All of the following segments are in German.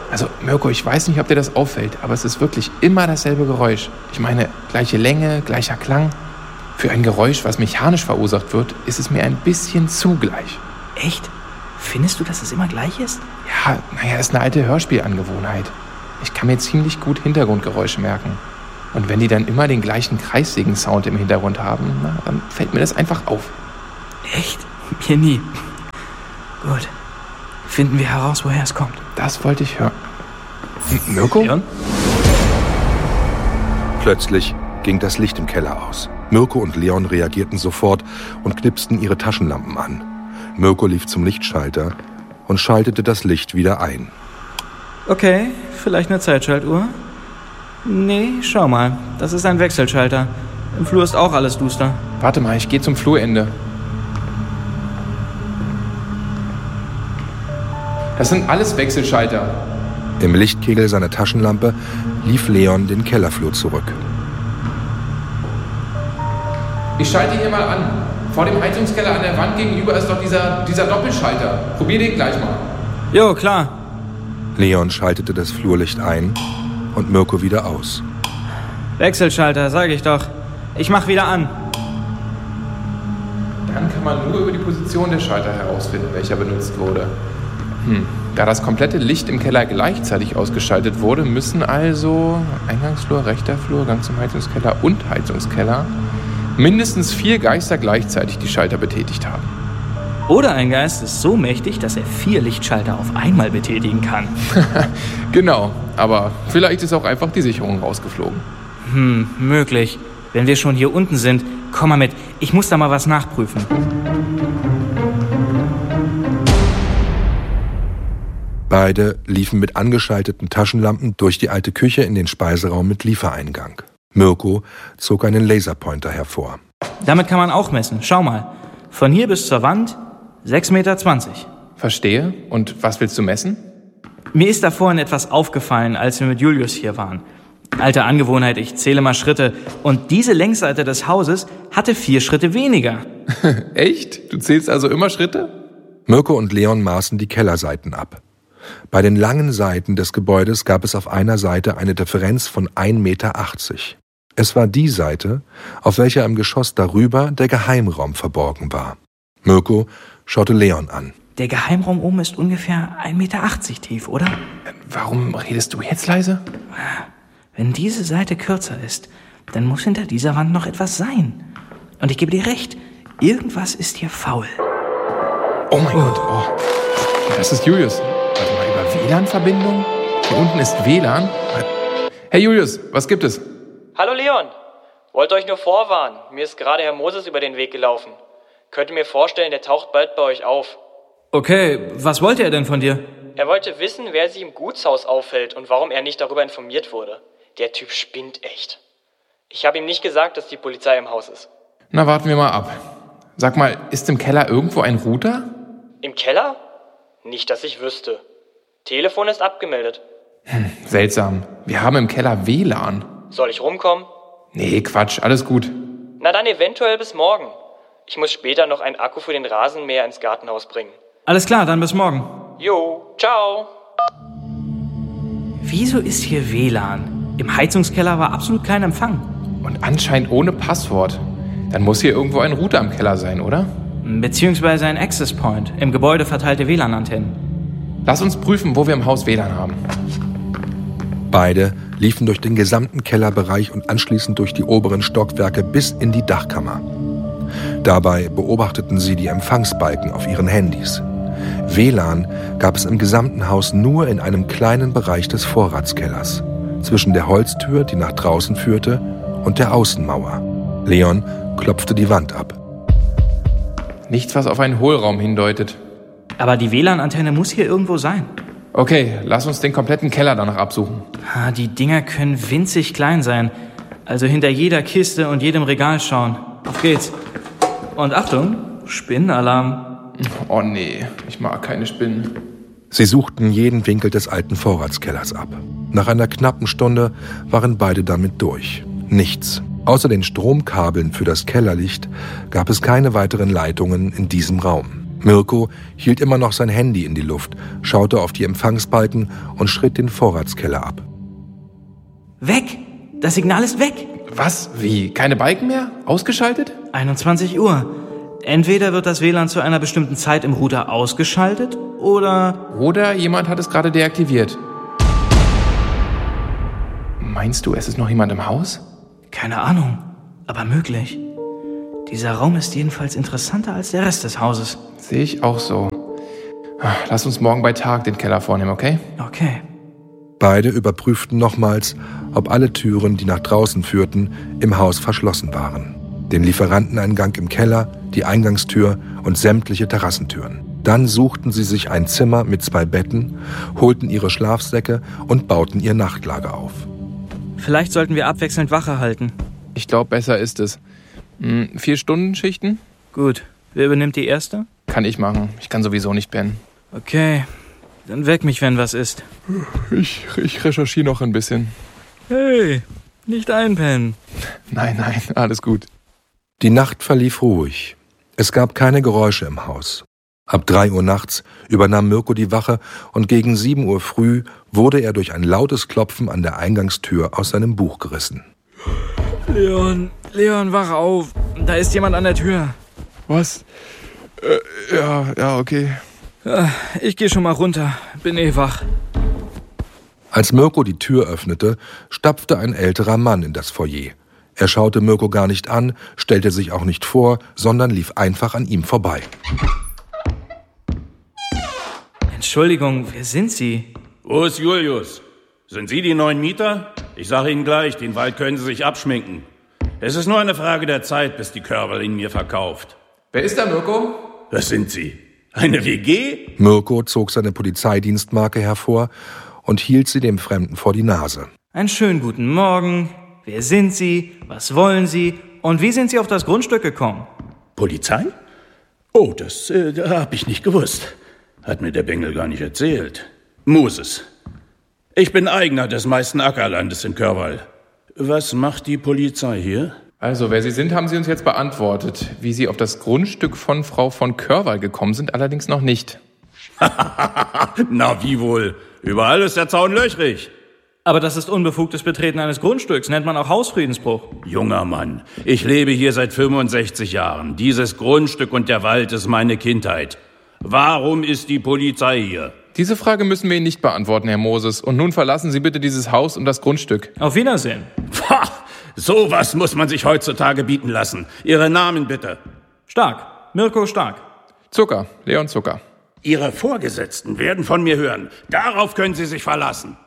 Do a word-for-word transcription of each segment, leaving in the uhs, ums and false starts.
Also Mirko, ich weiß nicht, ob dir das auffällt, aber es ist wirklich immer dasselbe Geräusch. Ich meine, gleiche Länge, gleicher Klang. Für ein Geräusch, was mechanisch verursacht wird, ist es mir ein bisschen zu gleich. Echt? Findest du, dass es immer gleich ist? Ja, naja, ist eine alte Hörspielangewohnheit. Ich kann mir ziemlich gut Hintergrundgeräusche merken. Und wenn die dann immer den gleichen Kreissägen-Sound im Hintergrund haben, na, dann fällt mir das einfach auf. Echt? Mir nie. Gut. Finden wir heraus, woher es kommt. Das wollte ich hören. M- Mirko? Leon? Plötzlich ging das Licht im Keller aus. Mirko und Leon reagierten sofort und knipsten ihre Taschenlampen an. Mirko lief zum Lichtschalter und schaltete das Licht wieder ein. Okay, vielleicht eine Zeitschaltuhr? Nee, schau mal, das ist ein Wechselschalter. Im Flur ist auch alles duster. Warte mal, ich gehe zum Flurende. Das sind alles Wechselschalter. Im Lichtkegel seiner Taschenlampe lief Leon den Kellerflur zurück. Ich schalte hier mal an. Vor dem Heizungskeller an der Wand gegenüber ist doch dieser, dieser Doppelschalter. Probier den gleich mal. Jo, klar. Leon schaltete das Flurlicht ein und Mirko wieder aus. Wechselschalter, sag ich doch. Ich mach wieder an. Dann kann man nur über die Position der Schalter herausfinden, welcher benutzt wurde. Hm. Da das komplette Licht im Keller gleichzeitig ausgeschaltet wurde, müssen also Eingangsflur, rechter Flur, Gang zum Heizungskeller und Heizungskeller mindestens vier Geister gleichzeitig die Schalter betätigt haben. Oder ein Geist ist so mächtig, dass er vier Lichtschalter auf einmal betätigen kann. Genau, aber vielleicht ist auch einfach die Sicherung rausgeflogen. Hm, möglich. Wenn wir schon hier unten sind, komm mal mit. Ich muss da mal was nachprüfen. Beide liefen mit angeschalteten Taschenlampen durch die alte Küche in den Speiseraum mit Liefereingang. Mirko zog einen Laserpointer hervor. Damit kann man auch messen. Schau mal. Von hier bis zur Wand sechs Meter zwanzig. Verstehe. Und was willst du messen? Mir ist da vorhin etwas aufgefallen, als wir mit Julius hier waren. Alte Angewohnheit, ich zähle mal Schritte. Und diese Längsseite des Hauses hatte vier Schritte weniger. Echt? Du zählst also immer Schritte? Mirko und Leon maßen die Kellerseiten ab. Bei den langen Seiten des Gebäudes gab es auf einer Seite eine Differenz von ein Meter achtzig. Es war die Seite, auf welcher im Geschoss darüber der Geheimraum verborgen war. Mirko schaute Leon an. Der Geheimraum oben ist ungefähr ein Meter achtzig tief, oder? Warum redest du jetzt leise? Wenn diese Seite kürzer ist, dann muss hinter dieser Wand noch etwas sein. Und ich gebe dir recht, irgendwas ist hier faul. Oh mein oh. Gott, oh. Das ist Julius. Warte mal, über W L A N-Verbindung? Hier unten ist W L A N. Hey Julius, was gibt es? Hallo Leon. Wollte euch nur vorwarnen. Mir ist gerade Herr Moses über den Weg gelaufen. Könnt ihr mir vorstellen, der taucht bald bei euch auf. Okay, was wollte er denn von dir? Er wollte wissen, wer sich im Gutshaus aufhält und warum er nicht darüber informiert wurde. Der Typ spinnt echt. Ich habe ihm nicht gesagt, dass die Polizei im Haus ist. Na, warten wir mal ab. Sag mal, ist im Keller irgendwo ein Router? Im Keller? Nicht, dass ich wüsste. Telefon ist abgemeldet. Hm, seltsam. Wir haben im Keller W L A N. Soll ich rumkommen? Nee, Quatsch, alles gut. Na dann eventuell bis morgen. Ich muss später noch einen Akku für den Rasenmäher ins Gartenhaus bringen. Alles klar, dann bis morgen. Jo, ciao. Wieso ist hier W L A N? Im Heizungskeller war absolut kein Empfang. Und anscheinend ohne Passwort. Dann muss hier irgendwo ein Router im Keller sein, oder? Beziehungsweise ein Access Point. Im Gebäude verteilte W L A N-Antennen. Lass uns prüfen, wo wir im Haus W L A N haben. Beide liefen durch den gesamten Kellerbereich und anschließend durch die oberen Stockwerke bis in die Dachkammer. Dabei beobachteten sie die Empfangsbalken auf ihren Handys. W L A N gab es im gesamten Haus nur in einem kleinen Bereich des Vorratskellers, zwischen der Holztür, die nach draußen führte, und der Außenmauer. Leon klopfte die Wand ab. Nichts, was auf einen Hohlraum hindeutet. Aber die W L A N-Antenne muss hier irgendwo sein. Okay, lass uns den kompletten Keller danach absuchen. Ah, die Dinger können winzig klein sein. Also hinter jeder Kiste und jedem Regal schauen. Auf geht's. Und Achtung, Spinnenalarm. Oh nee, ich mag keine Spinnen. Sie suchten jeden Winkel des alten Vorratskellers ab. Nach einer knappen Stunde waren beide damit durch. Nichts. Außer den Stromkabeln für das Kellerlicht gab es keine weiteren Leitungen in diesem Raum. Mirko hielt immer noch sein Handy in die Luft, schaute auf die Empfangsbalken und schritt den Vorratskeller ab. Weg! Das Signal ist weg! Was? Wie? Keine Balken mehr? Ausgeschaltet? einundzwanzig Uhr. Entweder wird das W L A N zu einer bestimmten Zeit im Router ausgeschaltet, oder... Oder jemand hat es gerade deaktiviert. Meinst du, es ist noch jemand im Haus? Keine Ahnung, aber möglich. Dieser Raum ist jedenfalls interessanter als der Rest des Hauses. Sehe ich auch so. Lass uns morgen bei Tag den Keller vornehmen, okay? Okay. Beide überprüften nochmals, ob alle Türen, die nach draußen führten, im Haus verschlossen waren. Den Lieferanteneingang im Keller, die Eingangstür und sämtliche Terrassentüren. Dann suchten sie sich ein Zimmer mit zwei Betten, holten ihre Schlafsäcke und bauten ihr Nachtlager auf. Vielleicht sollten wir abwechselnd Wache halten. Ich glaube, besser ist es. Hm, vier Stunden Schichten? Gut. Wer übernimmt die erste? Kann ich machen. Ich kann sowieso nicht pennen. Okay. Dann weck mich, wenn was ist. Ich, ich recherchiere noch ein bisschen. Hey, nicht einpennen. Nein, nein, alles gut. Die Nacht verlief ruhig. Es gab keine Geräusche im Haus. Ab drei Uhr nachts übernahm Mirko die Wache und gegen sieben Uhr früh wurde er durch ein lautes Klopfen an der Eingangstür aus seinem Buch gerissen. Leon, Leon, wach auf. Da ist jemand an der Tür. Was? Äh, ja, ja, okay. Ich gehe schon mal runter. Bin eh wach. Als Mirko die Tür öffnete, stapfte ein älterer Mann in das Foyer. Er schaute Mirko gar nicht an, stellte sich auch nicht vor, sondern lief einfach an ihm vorbei. Entschuldigung, wer sind Sie? Wo ist Julius? Sind Sie die neuen Mieter? Ich sage Ihnen gleich, den Wald können Sie sich abschminken. Es ist nur eine Frage der Zeit, bis die Körvel ihn mir verkauft. Wer ist da, Mirko? Was sind Sie? Eine W G? Mirko zog seine Polizeidienstmarke hervor und hielt sie dem Fremden vor die Nase. Einen schönen guten Morgen. Wer sind Sie? Was wollen Sie? Und wie sind Sie auf das Grundstück gekommen? Polizei? Oh, das äh, hab ich nicht gewusst. Hat mir der Bengel gar nicht erzählt. Moses. Ich bin Eigner des meisten Ackerlandes in Körwall. Was macht die Polizei hier? Also, wer Sie sind, haben Sie uns jetzt beantwortet. Wie Sie auf das Grundstück von Frau von Körwall gekommen sind, allerdings noch nicht. Na, wie wohl? Überall ist der Zaun löchrig. Aber das ist unbefugtes Betreten eines Grundstücks, nennt man auch Hausfriedensbruch. Junger Mann, ich lebe hier seit fünfundsechzig Jahren. Dieses Grundstück und der Wald ist meine Kindheit. Warum ist die Polizei hier? Diese Frage müssen wir Ihnen nicht beantworten, Herr Moses. Und nun verlassen Sie bitte dieses Haus und das Grundstück. Auf Wiedersehen. Pah, sowas muss man sich heutzutage bieten lassen. Ihre Namen bitte. Stark. Mirko Stark. Zucker. Leon Zucker. Ihre Vorgesetzten werden von mir hören. Darauf können Sie sich verlassen.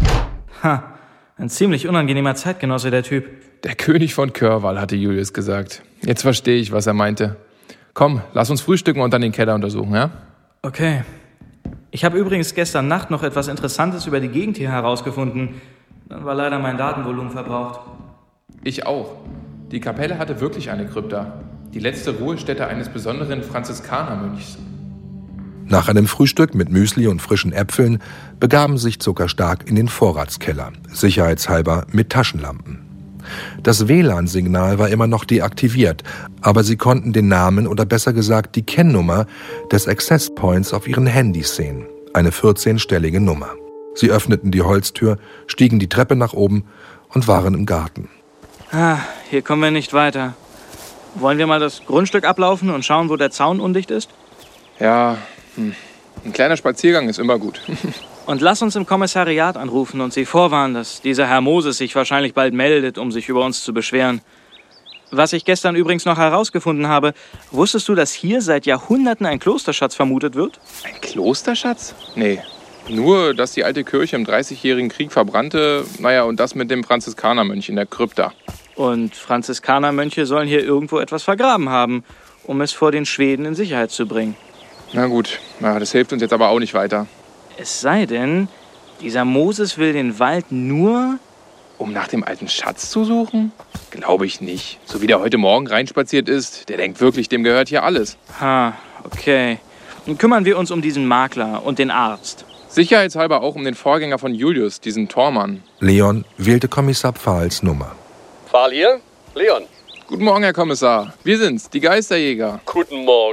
Ha, ein ziemlich unangenehmer Zeitgenosse, der Typ. Der König von Körwall, hatte Julius gesagt. Jetzt verstehe ich, was er meinte. Komm, lass uns frühstücken und dann den Keller untersuchen, ja? Okay. Ich habe übrigens gestern Nacht noch etwas Interessantes über die Gegend hier herausgefunden. Dann war leider mein Datenvolumen verbraucht. Ich auch. Die Kapelle hatte wirklich eine Krypta. Die letzte Ruhestätte eines besonderen Franziskanermönchs. Nach einem Frühstück mit Müsli und frischen Äpfeln begaben sich Zuckerstark in den Vorratskeller, sicherheitshalber mit Taschenlampen. Das W L A N-Signal war immer noch deaktiviert, aber sie konnten den Namen oder besser gesagt die Kennnummer des Access Points auf ihren Handys sehen, eine vierzehnstellige Nummer. Sie öffneten die Holztür, stiegen die Treppe nach oben und waren im Garten. Ah, hier kommen wir nicht weiter. Wollen wir mal das Grundstück ablaufen und schauen, wo der Zaun undicht ist? Ja, hm. ein kleiner Spaziergang ist immer gut. Und lass uns im Kommissariat anrufen und sie vorwarnen, dass dieser Herr Moses sich wahrscheinlich bald meldet, um sich über uns zu beschweren. Was ich gestern übrigens noch herausgefunden habe, wusstest du, dass hier seit Jahrhunderten ein Klosterschatz vermutet wird? Ein Klosterschatz? Nee. Nur, dass die alte Kirche im dreißigjährigen Krieg verbrannte, naja, und das mit dem Franziskanermönch in der Krypta. Und Franziskanermönche sollen hier irgendwo etwas vergraben haben, um es vor den Schweden in Sicherheit zu bringen. Na gut, na, das hilft uns jetzt aber auch nicht weiter. Es sei denn, dieser Moses will den Wald nur... Um nach dem alten Schatz zu suchen? Glaube ich nicht. So wie der heute Morgen reinspaziert ist, der denkt wirklich, dem gehört hier alles. Ha, okay. Dann kümmern wir uns um diesen Makler und den Arzt. Sicherheitshalber auch um den Vorgänger von Julius, diesen Tormann. Leon wählte Kommissar Pfahls Nummer. Pfahl hier? Leon. Guten Morgen, Herr Kommissar. Wir sind's, die Geisterjäger. Guten Morgen.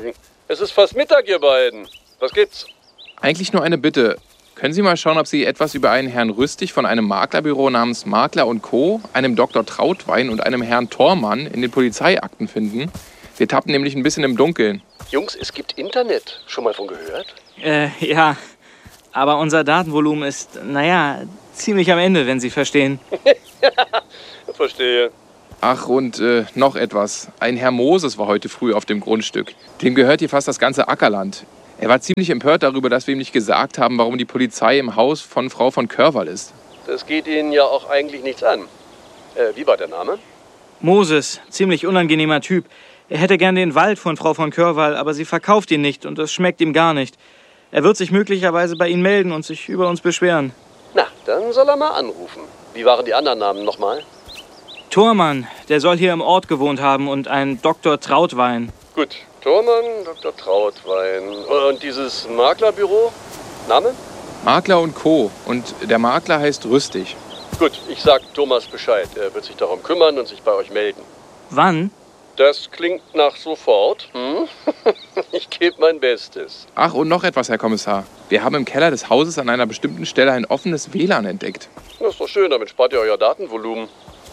Es ist fast Mittag, ihr beiden. Was gibt's? Eigentlich nur eine Bitte. Können Sie mal schauen, ob Sie etwas über einen Herrn Rüstig von einem Maklerbüro namens Makler und Co., einem Doktor Trautwein und einem Herrn Thormann in den Polizeiakten finden? Wir tappen nämlich ein bisschen im Dunkeln. Jungs, es gibt Internet. Schon mal von gehört? Äh, ja. Aber unser Datenvolumen ist, naja, ziemlich am Ende, wenn Sie verstehen. Verstehe. Ach, und äh, noch etwas. Ein Herr Moses war heute früh auf dem Grundstück. Dem gehört hier fast das ganze Ackerland. Er war ziemlich empört darüber, dass wir ihm nicht gesagt haben, warum die Polizei im Haus von Frau von Körwall ist. Das geht Ihnen ja auch eigentlich nichts an. Äh, wie war der Name? Moses, ziemlich unangenehmer Typ. Er hätte gern den Wald von Frau von Körwall, aber sie verkauft ihn nicht und es schmeckt ihm gar nicht. Er wird sich möglicherweise bei Ihnen melden und sich über uns beschweren. Na, dann soll er mal anrufen. Wie waren die anderen Namen nochmal? Thormann, der soll hier im Ort gewohnt haben, und ein Doktor Trautwein. Gut, Thormann, Doktor Trautwein. Und dieses Maklerbüro? Name? Makler und Co. Und der Makler heißt Rüstig. Gut, ich sag Thomas Bescheid. Er wird sich darum kümmern und sich bei euch melden. Wann? Das klingt nach sofort. Hm? Ich gebe mein Bestes. Ach, und noch etwas, Herr Kommissar. Wir haben im Keller des Hauses an einer bestimmten Stelle ein offenes W L A N entdeckt. Das ist doch schön, damit spart ihr euer Datenvolumen.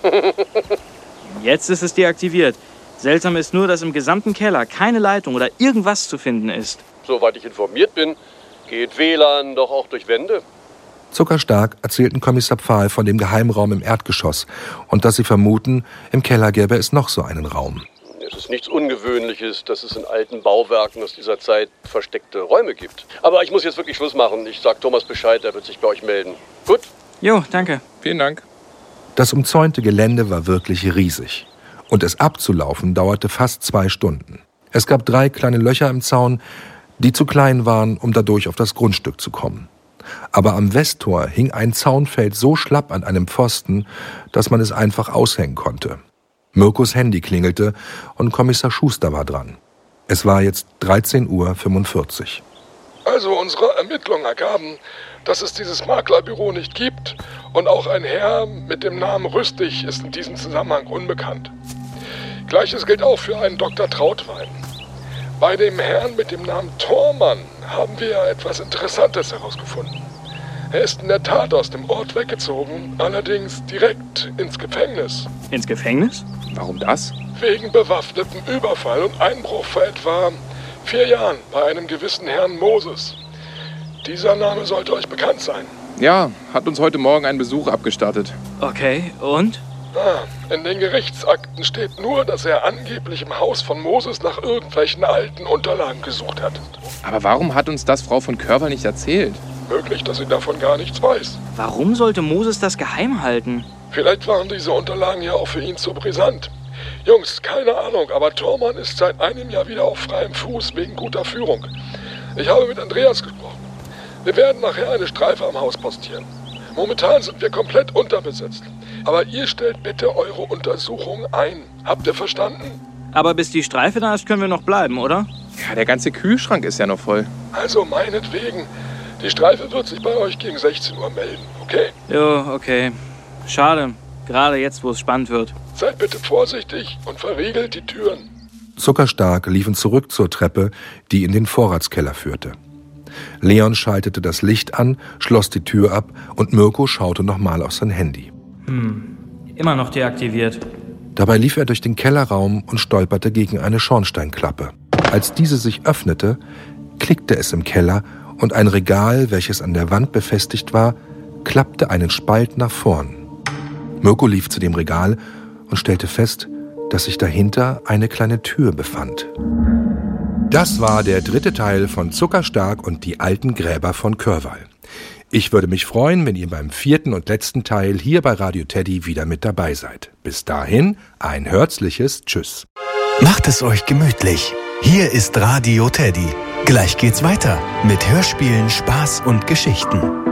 Jetzt ist es deaktiviert. Seltsam ist nur, dass im gesamten Keller keine Leitung oder irgendwas zu finden ist. Soweit ich informiert bin, geht W L A N doch auch durch Wände. Zuckerstark erzählten Kommissar Pfahl von dem Geheimraum im Erdgeschoss und dass sie vermuten, im Keller gäbe es noch so einen Raum. Es ist nichts Ungewöhnliches, dass es in alten Bauwerken aus dieser Zeit versteckte Räume gibt. Aber ich muss jetzt wirklich Schluss machen. Ich sag Thomas Bescheid, er wird sich bei euch melden. Gut? Jo, danke. Vielen Dank. Das umzäunte Gelände war wirklich riesig. Und es abzulaufen dauerte fast zwei Stunden. Es gab drei kleine Löcher im Zaun, die zu klein waren, um dadurch auf das Grundstück zu kommen. Aber am Westtor hing ein Zaunfeld so schlapp an einem Pfosten, dass man es einfach aushängen konnte. Mirkos Handy klingelte und Kommissar Schuster war dran. Es war jetzt dreizehn Uhr fünfundvierzig. Also unsere Ermittlungen ergaben, dass es dieses Maklerbüro nicht gibt und auch ein Herr mit dem Namen Rüstig ist in diesem Zusammenhang unbekannt. Gleiches gilt auch für einen Doktor Trautwein. Bei dem Herrn mit dem Namen Thormann haben wir ja etwas Interessantes herausgefunden. Er ist in der Tat aus dem Ort weggezogen, allerdings direkt ins Gefängnis. Ins Gefängnis? Warum das? Wegen bewaffnetem Überfall und Einbruch vor etwa vier Jahren bei einem gewissen Herrn Moses. Dieser Name sollte euch bekannt sein. Ja, hat uns heute Morgen einen Besuch abgestattet. Okay, und? Ah, in den Gerichtsakten steht nur, dass er angeblich im Haus von Moses nach irgendwelchen alten Unterlagen gesucht hat. Aber warum hat uns das Frau von Körwall nicht erzählt? Möglich, dass sie davon gar nichts weiß. Warum sollte Moses das geheim halten? Vielleicht waren diese Unterlagen ja auch für ihn zu brisant. Jungs, keine Ahnung, aber Thormann ist seit einem Jahr wieder auf freiem Fuß wegen guter Führung. Ich habe mit Andreas gesprochen. Wir werden nachher eine Streife am Haus postieren. Momentan sind wir komplett unterbesetzt. Aber ihr stellt bitte eure Untersuchung ein. Habt ihr verstanden? Aber bis die Streife da ist, können wir noch bleiben, oder? Ja, der ganze Kühlschrank ist ja noch voll. Also meinetwegen. Die Streife wird sich bei euch gegen sechzehn Uhr melden, okay? Jo, okay. Schade. Gerade jetzt, wo es spannend wird. Seid bitte vorsichtig und verriegelt die Türen. Zuckerstark liefen zurück zur Treppe, die in den Vorratskeller führte. Leon schaltete das Licht an, schloss die Tür ab und Mirko schaute nochmal auf sein Handy. Hm, immer noch deaktiviert. Dabei lief er durch den Kellerraum und stolperte gegen eine Schornsteinklappe. Als diese sich öffnete, klickte es im Keller und ein Regal, welches an der Wand befestigt war, klappte einen Spalt nach vorn. Mirko lief zu dem Regal und stellte fest, dass sich dahinter eine kleine Tür befand. Das war der dritte Teil von Zuckerstark und die alten Gräber von Körwall. Ich würde mich freuen, wenn ihr beim vierten und letzten Teil hier bei Radio Teddy wieder mit dabei seid. Bis dahin ein herzliches Tschüss. Macht es euch gemütlich. Hier ist Radio Teddy. Gleich geht's weiter mit Hörspielen, Spaß und Geschichten.